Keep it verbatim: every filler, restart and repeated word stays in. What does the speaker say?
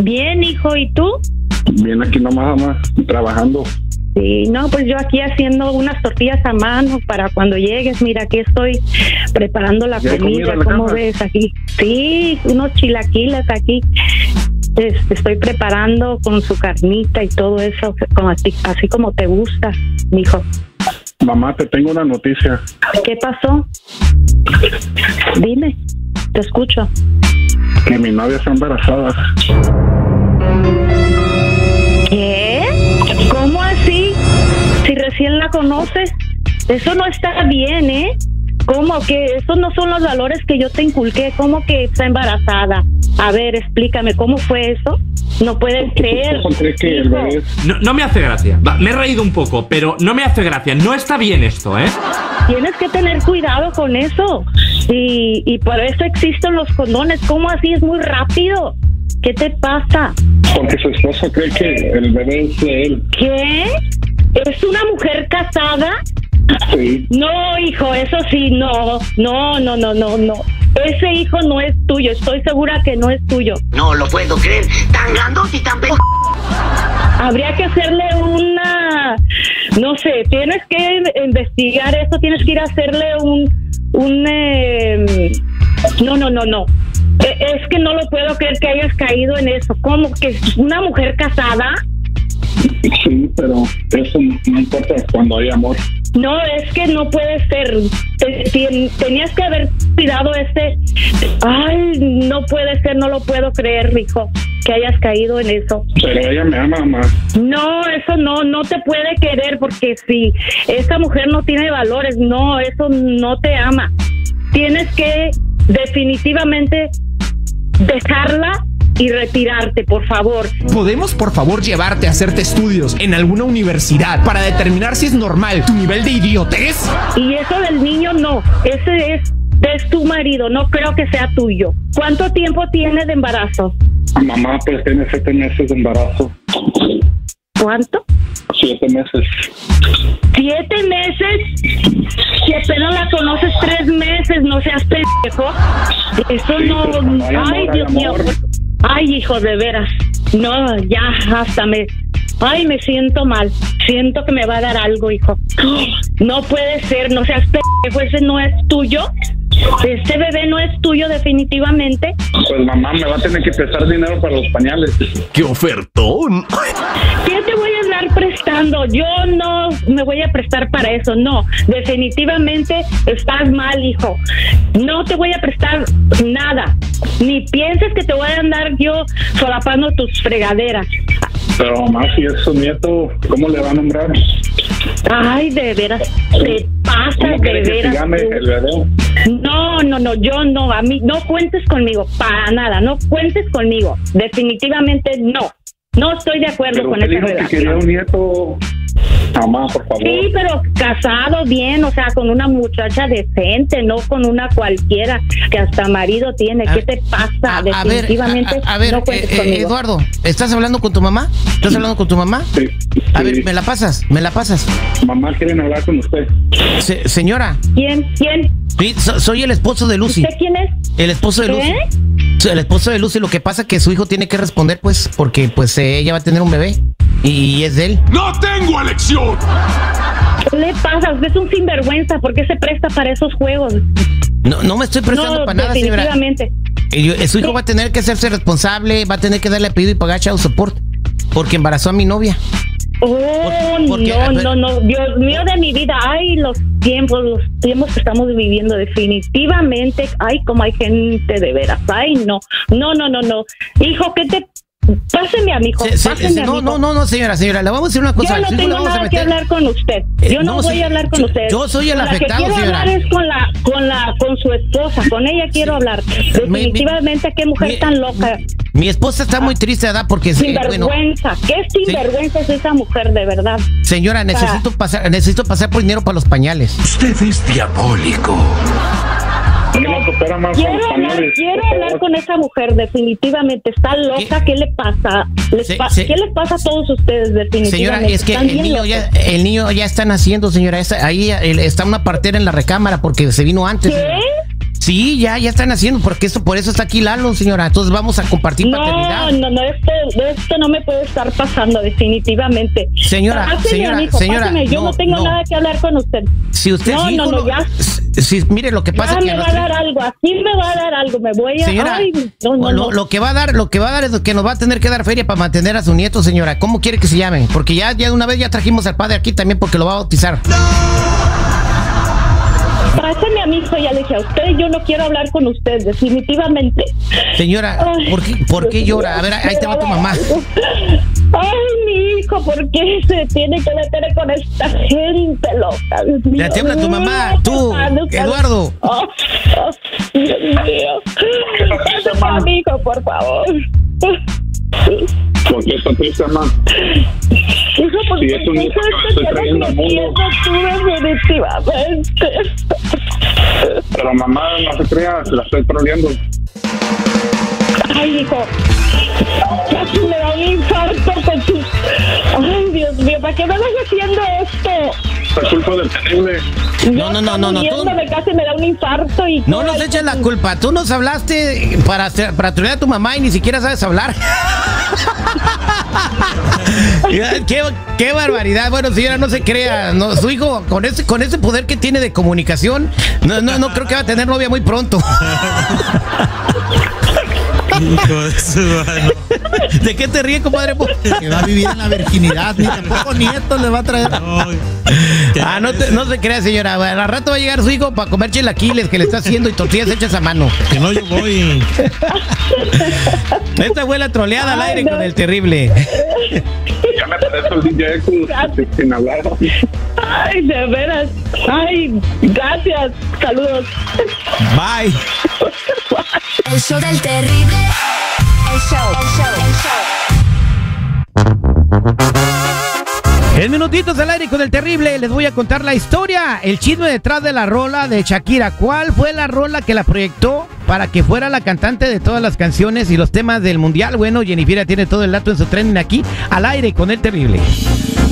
Bien, hijo, ¿y tú? Bien, aquí nomás, mamá, trabajando. Sí, no, pues yo aquí haciendo unas tortillas a mano para cuando llegues. Mira, aquí estoy preparando la comida. ¿Cómo ves aquí? Sí, unos chilaquiles aquí. Este, estoy preparando con su carnita y todo eso, como así, así como te gusta, mijo. Mamá, te tengo una noticia. ¿Qué pasó? Dime, te escucho. Que mi novia está embarazada. ¿Qué? ¿Cómo así? Si recién la conoces, eso no está bien, ¿eh? ¿Cómo que esos no son los valores que yo te inculqué? ¿Cómo que está embarazada? A ver, explícame, ¿cómo fue eso? No puedes creer. Que el bebé es... no, no me hace gracia. Va, me he reído un poco, pero no me hace gracia. No está bien esto, ¿eh? Tienes que tener cuidado con eso. Y, y por eso existen los condones. ¿Cómo así? Es muy rápido. ¿Qué te pasa? Porque su esposo cree que el bebé es de él. ¿Qué? ¿Es una mujer casada? Sí. No, hijo, eso sí, no, no, no, no, no, no. Ese hijo no es tuyo, estoy segura que no es tuyo. No lo puedo creer, tan grandote y tan pe... Habría que hacerle una, no sé, tienes que investigar esto, tienes que ir a hacerle un, un, eh... no, no, no, no. Es que no lo puedo creer que hayas caído en eso. ¿Cómo que una mujer casada? Sí, pero eso no importa cuando hay amor. No, es que no puede ser. Ten, tenías que haber cuidado este. Ay, no puede ser, no lo puedo creer, hijo, que hayas caído en eso. Pero ella me ama, mamá. No, eso no, no te puede querer porque si esa mujer no tiene valores, no, eso no te ama. Tienes que definitivamente dejarla y retirarte, por favor. ¿Podemos, por favor, llevarte a hacerte estudios en alguna universidad para determinar si es normal tu nivel de idiotez? Y eso del niño no, ese es, es tu marido, no creo que sea tuyo. ¿Cuánto tiempo tiene de embarazo? Mamá, pues tiene siete meses de embarazo. ¿Cuánto? Siete meses. ¿Siete meses? Si apenas la conoces tres meses, no seas pendejo. Eso Sí, no... mamá, hay Ay, amor, Dios hay mío. amor. Ay, hijo, de veras. No, ya, hasta me... Ay, me siento mal. Siento que me va a dar algo, hijo. No puede ser, no seas pendejo. Ese no es tuyo. Este bebé no es tuyo, definitivamente. Pues mamá, me va a tener que prestar dinero para los pañales. ¡Qué ofertón! ¿Qué te voy a andar prestando? Yo no me voy a prestar para eso, no. Definitivamente estás mal, hijo. No te voy a prestar nada. Ni pienses que te voy a andar yo solapando tus fregaderas. Pero mamá, si es su nieto, ¿cómo le va a nombrar? Ay, de veras, te pasas, ¿Cómo de quiere que se veras. llame el bebé? No, no, no, yo no, a mí, no cuentes conmigo, para nada, no cuentes conmigo, definitivamente no, no estoy de acuerdo Pero con usted esa dijo que relación. quería un nieto. Mamá, por favor. Sí, pero casado bien, o sea, con una muchacha decente, no con una cualquiera que hasta marido tiene. ¿Qué te pasa? A, a ver, Definitivamente a, a, a ver, no cuentes eh, eh, conmigo. Eduardo, ¿estás hablando con tu mamá? ¿Estás hablando con tu mamá? Sí, A sí. ver, me la pasas, me la pasas. Mamá, quieren hablar con usted. Se- señora, ¿Quién? ¿Quién? sí, so- soy el esposo de Lucy. ¿Usted quién es? El esposo de Lucy. ¿Qué? Soy el esposo de Lucy. Lo que pasa es que su hijo tiene que responder, pues, porque pues eh, ella va a tener un bebé y es de él. ¡No tengo elección! ¿Qué le pasa? Usted es un sinvergüenza. ¿Por qué se presta para esos juegos? No, no me estoy prestando No, para nada, señora. definitivamente. Eh, yo- eh, su hijo va a tener que hacerse responsable, va a tener que darle apellido y pagar child support porque embarazó a mi novia. Oh, Por- porque- no, no, no, Dios mío de mi vida, ay, los tiempos, los tiempos que estamos viviendo, definitivamente, ay, como hay gente de veras, ay, no, no, no, no, no, hijo, ¿qué te, páseme a mi hijo, Se- se- páseme se- a no, mi no, hijo. no, no, señora, señora, le vamos a decir una cosa. Yo no Su hijo tengo lo vamos a nada que meter- hablar con usted. Eh, Yo no, no, voy sí, a hablar con yo- usted. yo soy el Con afectado, La que quiero señora. hablar es con la, con la, con su esposa. Con ella quiero hablar. Definitivamente, qué mujer mi- tan loca. Mi esposa está muy triste, ¿verdad? Porque eh, bueno, Sinvergüenza. Qué sinvergüenza es esa mujer, de verdad. señora, necesito pasar, necesito pasar por dinero para los pañales. Usted es diabólico. ¿Por qué no coopera más con Quiero los hablar, pañales? quiero por hablar favor? con esa mujer, definitivamente. Está loca, ¿qué, le pasa? ¿Les Se- pa- se- ¿Qué les pasa a todos ustedes, definitivamente? Señora, es que Están el bien niño ya, locos. el niño ya está naciendo, señora. Esa- ahí eh, está una partera en la recámara porque se vino antes. ¿Qué? Sí, ya, ya están haciendo, porque eso, por eso está aquí Lalo, señora. Entonces vamos a compartir No, paternidad. no, no, esto, esto no me puede estar pasando, definitivamente. Señora, Páseme, señora, amigo, señora, páseme, yo no, no tengo no. nada que hablar con usted. Si usted No, sí, no, hijo, no, ya. Si, mire, lo que pasa Ya es me que va a dar algo, aquí me va a dar algo, me voy a... señora, Ay, no, no, lo, no. lo que va a dar, lo que va a dar es que nos va a tener que dar feria para mantener a su nieto, señora. ¿Cómo quiere que se llame? Porque ya, ya una vez ya trajimos al padre aquí también porque lo va a bautizar. Páseme a mi hijo, ya le dije a usted, yo no quiero hablar con usted, definitivamente. Señora, Ay, ¿por qué, por qué Dios llora? mío, A ver, ahí te va tu me mamá. Ay, mi hijo, ¿por qué se tiene que meter con esta gente loca? Dios mío. Ya te habla tu mamá, tú, Pásame, Eduardo. Oh, oh, Dios mío. Pásame a mi hijo, por favor. ¿Por qué está triste, mamá? Hijo, ¿por Si qué es un hijo que me te estoy estás trayendo al mundo. metiendo tú definitivamente? Pero mamá, no se crea, se la estoy troleando. Ay, hijo, casi me da un infarto con tu... Ay, Dios mío, ¿para qué me vas haciendo esto? Es culpa del terrible. No, no, no, no, no, tú- Me casi me da un infarto y... No nos eches la culpa. Tú nos hablaste para, hacer- para trolear a tu mamá y ni siquiera sabes hablar. qué, qué barbaridad. Bueno, señora, no se crea. No, su hijo, con ese, con ese poder que tiene de comunicación, no, no, no creo que va a tener novia muy pronto. Hijo de su mano. ¿De qué te ríes, compadre? Que va a vivir en la virginidad, ni tampoco nietos le va a traer. Ay, Ah, no, te- no se crea, señora. Al rato va a llegar su hijo para comer chilaquiles que le está haciendo y tortillas hechas a mano. que no, yo voy. Esta fue la troleada al Ay, aire no. con el terrible. Ya me parece el D J Q sin hablar. Ay, de veras. Ay, gracias. Saludos. Bye. El show del terrible. El show, el show, el show. En minutitos al aire con el terrible les voy a contar la historia, el chisme detrás de la rola de Shakira. ¿Cuál fue la rola que la proyectó para que fuera la cantante de todas las canciones y los temas del mundial? Bueno, Jennifer tiene todo el dato en su trending aquí al aire con el terrible.